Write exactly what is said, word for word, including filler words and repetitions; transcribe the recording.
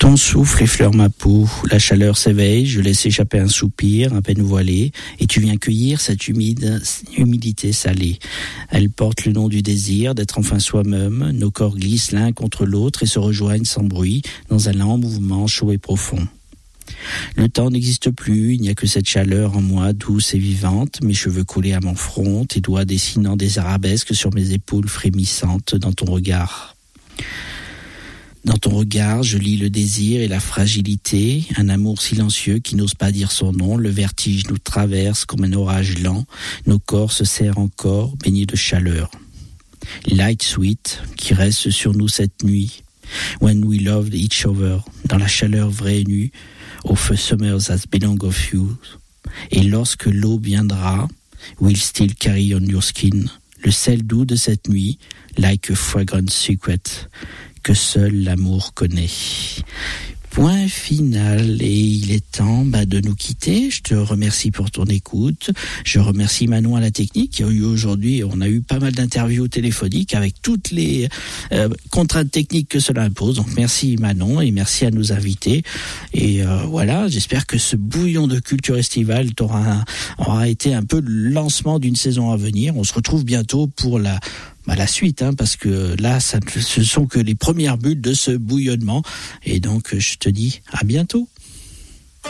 Ton souffle effleure ma peau, la chaleur s'éveille, je laisse échapper un soupir, à peine voilé, et tu viens cueillir cette humide, humidité salée. Elle porte le nom du désir d'être enfin soi-même, nos corps glissent l'un contre l'autre et se rejoignent sans bruit dans un lent mouvement chaud et profond. Le temps n'existe plus, il n'y a que cette chaleur en moi douce et vivante, mes cheveux collés à mon front, tes doigts dessinant des arabesques sur mes épaules frémissantes dans ton regard. Dans ton regard, je lis le désir et la fragilité, un amour silencieux qui n'ose pas dire son nom, le vertige nous traverse comme un orage lent, nos corps se serrent encore, baignés de chaleur. Light sweet, qui reste sur nous cette nuit, when we loved each other, dans la chaleur vraie et nue, of a summer that belong of you. Et lorsque l'aube viendra, we'll still carry on your skin, le sel doux de cette nuit, like a fragrant secret, que seul l'amour connaît. Point final, et il est temps bah, de nous quitter. Je te remercie pour ton écoute. Je remercie Manon à la technique. Il y a eu aujourd'hui, on a eu pas mal d'interviews téléphoniques avec toutes les euh, contraintes techniques que cela impose. Donc merci Manon et merci à nos invités. Et euh, voilà, j'espère que ce bouillon de culture estivale t'aura aura été un peu le lancement d'une saison à venir. On se retrouve bientôt pour la Bah la suite, hein, parce que là, ça, ce sont que les premières bulles de ce bouillonnement. Et donc, je te dis à bientôt.